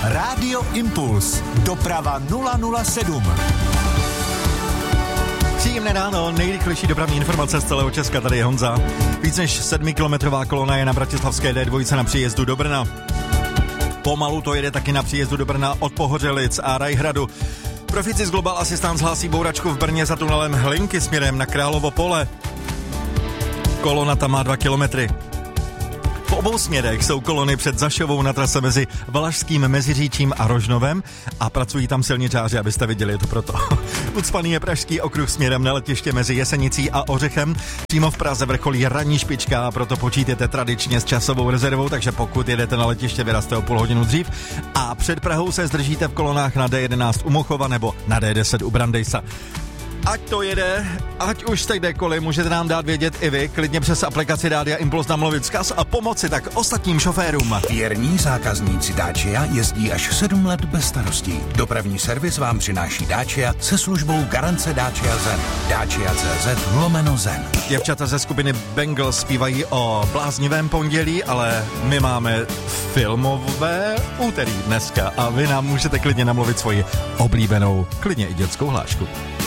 Rádio Impuls. Doprava 007. Příjemné ráno, nejrychlejší dopravní informace z celého Česka, tady je Honza. Víc než 7kilometrová kolona je na bratislavské D2 na příjezdu do Brna. Pomalu to jede taky na příjezdu do Brna od Pohořelic a Rajhradu. Profici z Global Assistance hlásí bouračku v Brně za tunelem Hlinky směrem na Královo pole. Kolona tam má 2 kilometry. V obou směrech jsou kolony před Zašovou na trase mezi Valašským Meziříčím a Rožnovem a pracují tam silničáři, abyste viděli, je to proto. Ucpaný je Pražský okruh směrem na letiště mezi Jesenicí a Ořechem. Přímo v Praze vrcholí ranní špička, proto počítejte tradičně s časovou rezervou, takže pokud jedete na letiště, vyrazte o půl hodinu dřív a před Prahou se zdržíte v kolonách na D11 u Mochova nebo na D10 u Brandejsa. Ať to jede, ať už jste kdekoliv, můžete nám dát vědět i vy, klidně přes aplikaci Rádia Impuls namluvit vzkaz a pomoci tak ostatním šoférům. Věrní zákazníci Dacia jezdí až 7 let bez starostí. Dopravní servis vám přináší Dacia se službou garance Dacia Zen. Dacia.cz/Zen. Děvčata ze skupiny Bengals zpívají o bláznivém pondělí, ale my máme filmové úterý dneska a vy nám můžete klidně namluvit svoji oblíbenou, klidně i dětskou hlášku.